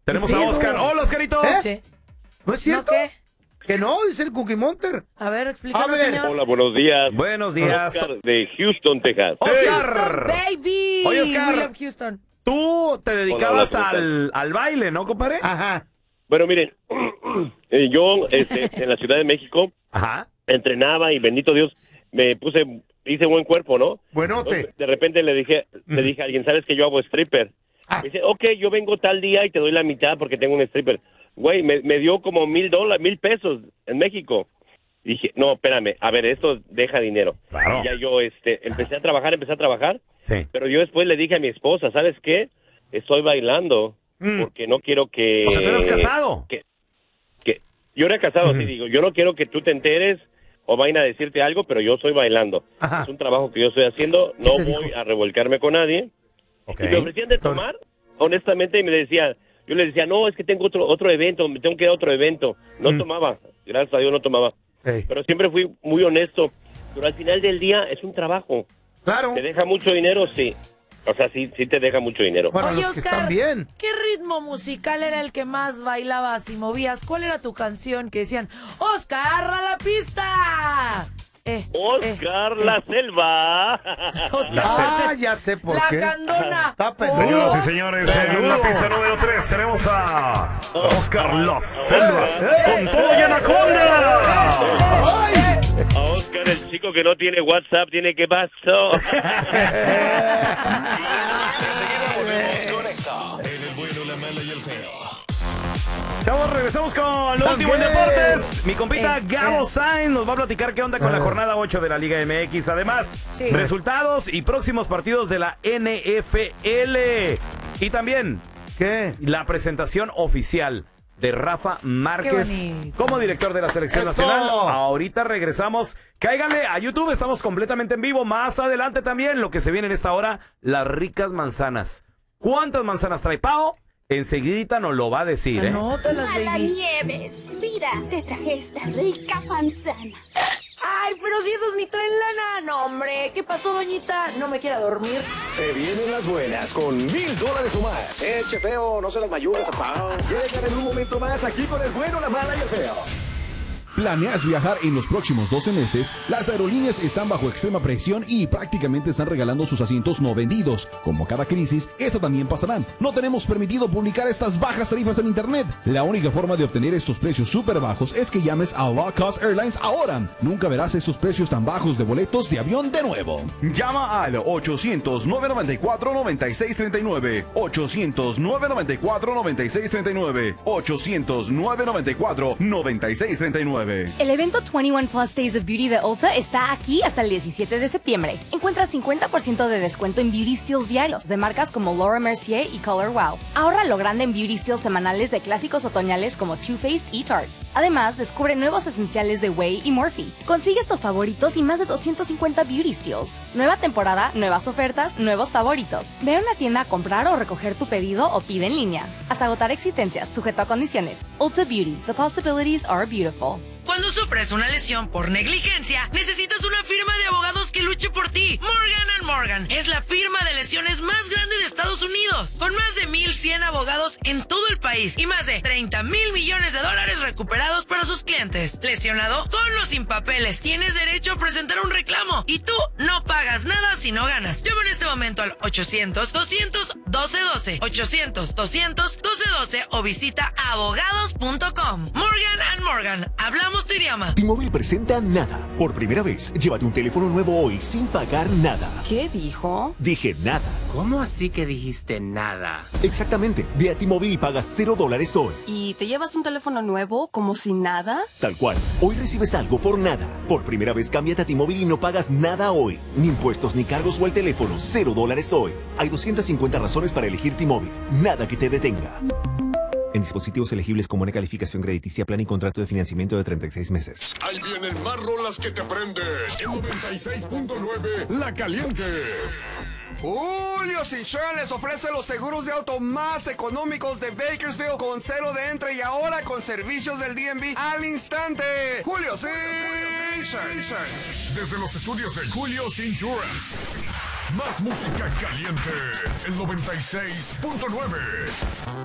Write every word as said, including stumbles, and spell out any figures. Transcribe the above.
Tenemos a Oscar. Hola, Oscarito. ¿Eh? Sí. ¿No es cierto? ¿No qué? Que no, dice el Cookie Monster. A ver, explícanos, A ver. señor. Hola, buenos días. Buenos días. Oscar de Houston, Texas. Oscar. Houston, baby. Oye, Oscar. William Houston. Tú te dedicabas Hola, hola, al, al baile, ¿no, compadre? Ajá. Bueno, miren, eh, yo este, en la Ciudad de México Ajá. entrenaba y bendito Dios, me puse, hice buen cuerpo, ¿no? Buenote. Entonces, de repente le dije, le dije a alguien, ¿sabes que yo hago stripper? Ah. Me dice, ok, yo vengo tal día y te doy la mitad porque tengo un stripper. Güey, me, me dio como mil dólares, mil pesos en México. Y dije, no, espérame, a ver, esto deja dinero. Claro. Y ya yo este, empecé a trabajar, empecé a trabajar, Sí. pero yo después le dije a mi esposa, ¿sabes qué? Estoy bailando Mm. porque no quiero que... O sea, ¿tú eras casado? Que, que yo era casado, Ujú. sí, digo, yo no quiero que tú te enteres o vayan a decirte algo, pero yo estoy bailando. Ajá. Es un trabajo que yo estoy haciendo, no te voy dijo? a revolcarme con nadie. Ok. Y me ofrecían de tomar, honestamente, y me decía, yo le decía, no, es que tengo otro otro evento, me tengo que ir a otro evento. No Mm. tomaba, gracias a Dios no tomaba. Ey. Pero siempre fui muy honesto. Pero al final del día es un trabajo. Claro. ¿Te deja mucho dinero? Sí. O sea, sí, sí te deja mucho dinero. Para Oye, los que Oscar, están bien. ¿qué ritmo musical era el que más bailabas y movías? ¿Cuál era tu canción que decían, Oscar, a la pista? Eh, Oscar eh, La eh. Selva. Oscar, Ah, la, ya sé por la qué. candona. Está pesado. Señoras y señores, en la pista número tres tenemos a Oscar La Selva con todo y Anaconda. ¡Ay! A Oscar, el chico que no tiene WhatsApp, tiene que pasó. Enseguida volvemos con esto. En el bueno, la mala y el feo. Chavos, regresamos con lo último en deportes. Mi compita Eh, Gabo eh. Sainz nos va a platicar qué onda con la jornada ocho de la Liga M X. Además, Sí. resultados y próximos partidos de la N F L. Y también ¿Qué? la presentación oficial de Rafa Márquez Qué bonito. como director de la Selección ¡Eso! Nacional. Ahorita regresamos. Cáiganle a YouTube, estamos completamente en vivo. Más adelante también lo que se viene en esta hora, las ricas manzanas. ¿Cuántas manzanas trae Pao? Enseguidita nos lo va a decir, ¿eh? Anótalas, Mala baby. Nieves, mira, te traje esta rica manzana. Ay, pero si esos ni traen lana. No, hombre, ¿qué pasó, doñita? No me quiera dormir. Se vienen las buenas con mil dólares o más. Eh, che feo, no se las mayugas, apá. Llegan en un momento más aquí con el bueno, la mala y el feo. ¿Planeas viajar en los próximos doce meses? Las aerolíneas están bajo extrema presión y prácticamente están regalando sus asientos no vendidos. Como cada crisis, esa también pasará. No tenemos permitido publicar estas bajas tarifas en internet. La única forma de obtener estos precios súper bajos es que llames a Low Cost Airlines ahora. Nunca verás estos precios tan bajos de boletos de avión de nuevo. Llama al ochocientos, nueve noventa y cuatro, noventa y seis treinta y nueve. ochocientos, nueve noventa y cuatro, noventa y seis treinta y nueve. ochocientos, nueve noventa y cuatro, noventa y seis treinta y nueve. El evento veintiuno Plus Days of Beauty de Ulta está aquí hasta el diecisiete de septiembre. Encuentra cincuenta por ciento de descuento en beauty steals diarios de marcas como Laura Mercier y Color Wow. Ahorra lo grande en beauty steals semanales de clásicos otoñales como Too Faced y Tarte. Además, descubre nuevos esenciales de Way y Morphe. Consigue estos favoritos y más de doscientos cincuenta beauty steals. Nueva temporada, nuevas ofertas, nuevos favoritos. Ve a una tienda a comprar o recoger tu pedido o pide en línea. Hasta agotar existencias, sujeto a condiciones. Ulta Beauty, the possibilities are beautiful. Cuando sufres una lesión por negligencia, necesitas una firma de abogados que luche por ti. Morgan and Morgan es la firma de lesiones más grande de Estados Unidos, con más de mil cien abogados en todo el país y más de treinta mil millones de dólares recuperados para sus clientes. Lesionado, con o sin papeles, tienes derecho a presentar un reclamo y tú no pagas nada si no ganas. Llama en este momento al ochocientos, doscientos, doce doce, ochocientos, doscientos, doce doce o visita abogados punto com. Morgan and Morgan, hablamos tu idioma. T-Mobile presenta Nada. Por primera vez, llévate un teléfono nuevo hoy sin pagar nada. ¿Qué dijo? Dije nada. ¿Cómo así que dijiste nada? Exactamente. Ve a T-Mobile y pagas cero dólares hoy. ¿Y te llevas un teléfono nuevo como si nada? Tal cual. Hoy recibes algo por nada. Por primera vez, cámbiate a T-Mobile y no pagas nada hoy. Ni impuestos, ni cargos o el teléfono. Cero dólares hoy. Hay doscientas cincuenta razones para elegir T-Mobile. Nada que te detenga. En dispositivos elegibles con buena calificación crediticia, plan y contrato de financiamiento de treinta y seis meses. Ahí vienen más rolas que te prenden. En noventa y seis punto nueve, La Caliente. Julio Citroën les ofrece los seguros de auto más económicos de Bakersfield con cero de entre y ahora con servicios del D M V al instante. Julio Citroën. Desde los estudios de Julio Insurance. Más música caliente. El noventa y seis punto nueve.